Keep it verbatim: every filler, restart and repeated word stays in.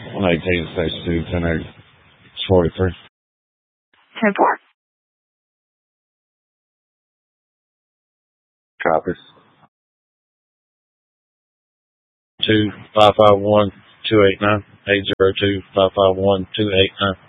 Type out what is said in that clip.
one eighteen, station two, ten eight, forty-three. ten four. Copies. Two five five one two eight nine eight zero two five five one two eight nine.